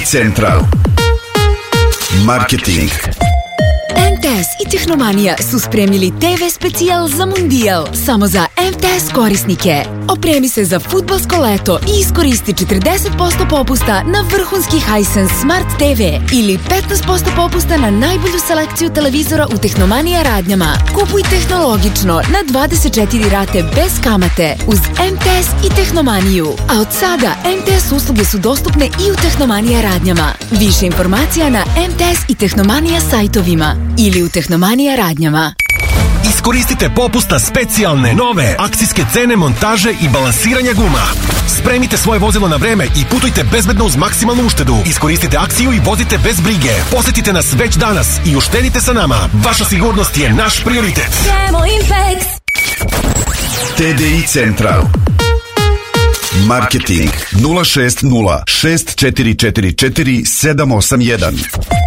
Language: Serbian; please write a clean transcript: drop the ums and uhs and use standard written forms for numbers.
Central Marketing. MTS i Tehnomanija su spremili TV specijal za Mundijal samo za MTS korisnike. Opremi se za fudbalsko leto i iskoristi 40% popusta na vrhunski Hisense Smart TV ili 15% popusta na najbolju selekciju televizora u Tehnomanija radnjama. Kupuj tehnologično na 24 rate bez kamate uz MTS i Tehnomaniju. A od sada MTS usluge su dostupne i u Tehnomanija radnjama. Više informacija na MTS i Tehnomanija sajtovima ili u Tehnomanija radnjama. Iskoristite popusta specijalne, nove, akcijske cene montaže i balansiranja guma. Spremite svoje vozilo na vreme i putujte bezbedno uz maksimalnu uštedu. Iskoristite akciju i vozite bez brige. Posetite nas već danas i uštedite sa nama. Vaša sigurnost je naš prioritet. TDI Central Marketing 060 6444 781.